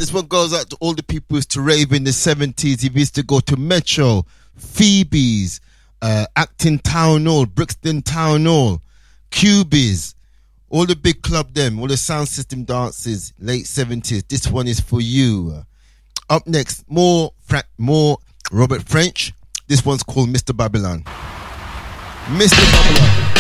This one goes out to all the people who used to rave in the 70s. He used to go to Metro, Phoebe's, Acton Town Hall, Brixton Town Hall, Cubies, all the big club them, all the sound system dances, late 70s. This one is for you. Up next, more Robert French. This one's called Mr. Babylon. Mr. Babylon.